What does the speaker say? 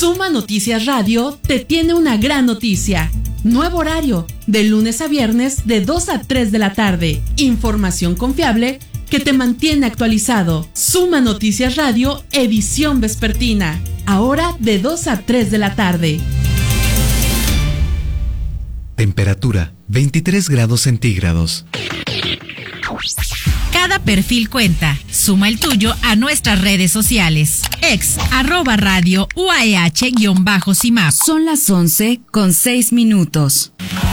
Suma Noticias Radio te tiene una gran noticia. Nuevo horario, de lunes a viernes de 2 a 3 de la tarde. Información confiable que te mantiene actualizado. Suma Noticias Radio, edición vespertina. Ahora de 2 a 3 de la tarde. Temperatura 23 grados centígrados. Cada perfil cuenta. Suma el tuyo a nuestras redes sociales. @radio UAEH-CIMAP. Son las 11:06.